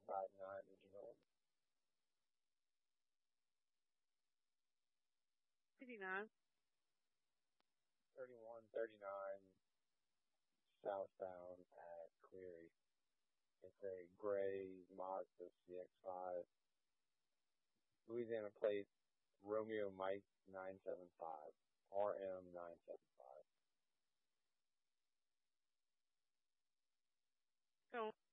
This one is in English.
59 Regional. 59. 3139 southbound at Cleary. It's a gray Mazda CX-5. Louisiana plate Romeo Mike 975. RM 975. Go.